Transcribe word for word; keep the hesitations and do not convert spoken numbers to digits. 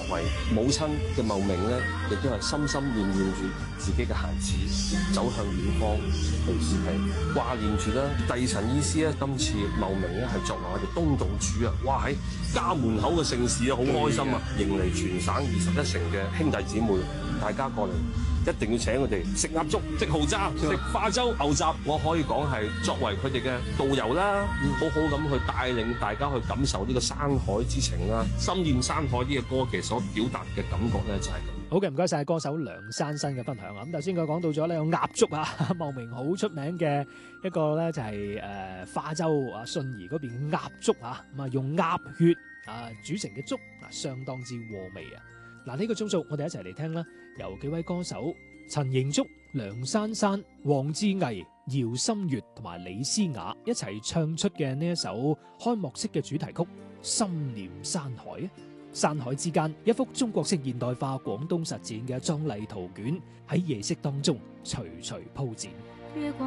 為母親嘅茂名咧，亦都係心心念念住自己嘅孩子走向遠方去施洗，掛念住啦。第二層意思咧，今次茂名咧係作為我哋東道主啊！哇，喺家門口嘅盛事啊，好開心啊！迎嚟全省二十一城嘅兄弟姊妹，大家過嚟。一定要請佢哋食鴨粥、食蠔渣、食化州牛雜，我可以講係作為佢哋嘅導遊啦，好好咁去帶領大家去感受呢個山海之情啦。心念山海呢個歌其實所表達嘅感覺咧就係咁。 好嘅，唔該晒歌手梁珊珊嘅分享啊！咁頭先佢講到咗呢個鴨粥啊，茂名好出名嘅一個咧就係誒化州啊信宜嗰邊嘅鴨粥啊，咁啊用鴨血啊煮成嘅粥啊，相當之和味啊！嗱，呢個鐘數我哋一齊嚟聽啦，由幾位歌手陳盈竹、梁珊珊、黃志毅、姚心月同埋李思雅一齊唱出嘅呢一首開幕式嘅主題曲《心念山海》啊！山海之間，一幅中國式現代化廣東實踐嘅壯麗圖卷喺夜色當中徐徐鋪展。